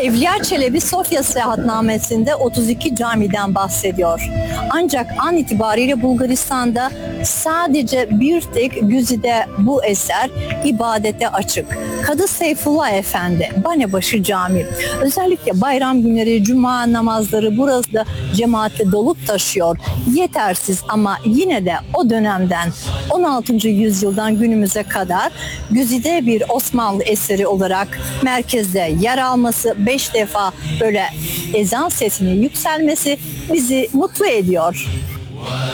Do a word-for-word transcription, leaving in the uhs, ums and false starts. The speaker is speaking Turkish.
Evliya Çelebi Sofya Seyahatnamesi'nde otuz iki camiden bahsediyor. Ancak an itibariyle Bulgaristan'da sadece bir tek Güzide bu eser ibadete açık. Kadı Seyfullah Efendi, Banebaşı Camii. Özellikle bayram günleri, cuma namazları burası da cemaatle dolup taşıyor. Yetersiz ama yine de o dönemden on altıncı yüzyıldan günümüze kadar güzide bir Osmanlı eseri olarak merkezde yer alması, beş defa böyle ezan sesinin yükselmesi bizi mutlu ediyor.